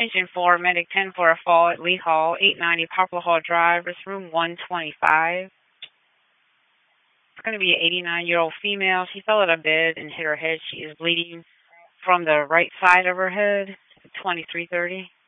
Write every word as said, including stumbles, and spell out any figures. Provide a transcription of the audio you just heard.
Engine four, Medic ten for a fall at Lee Hall, eight ninety Poplar Hall Drive, it's room one twenty-five. It's going to be an eighty-nine-year-old female. She fell out of bed and hit her head. She is bleeding from the right side of her head, twenty-three thirty.